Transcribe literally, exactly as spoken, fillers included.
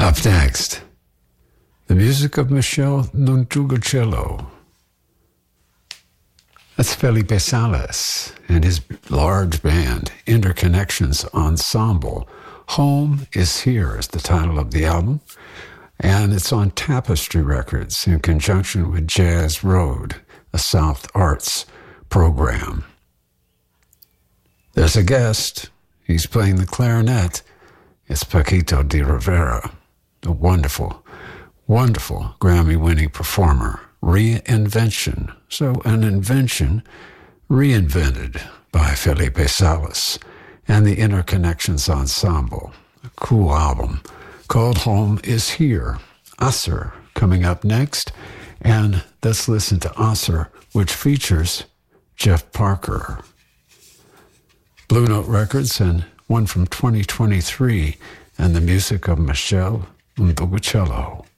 Up next, the music of Michel Ntungacello. That's Felipe Salas and his large band, Interconnections Ensemble. Home is Here is the title of the album, and it's on Tapestry Records in conjunction with Jazz Road, a South Arts program. There's a guest. He's playing the clarinet. It's Paquito de Rivera, a wonderful, wonderful Grammy-winning performer. Reinvention. So an invention reinvented by Felipe Salas and the Interconnections Ensemble. A cool album called Home is Here. Asr coming up next. And let's listen to Asr, which features Jeff Parker. Blue Note Records, and one from twenty twenty-three, and the music of Michel Ntungacello.